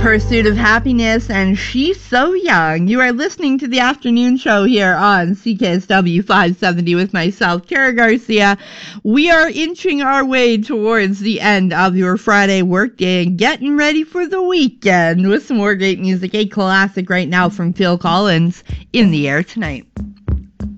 Pursuit of Happiness and She's So Young. You are listening to the afternoon show here on CKSW 570 with myself, Kara Garcia. We are inching our way towards the end of your Friday workday and getting ready for the weekend with some more great music. A classic right now from Phil Collins, In the Air Tonight.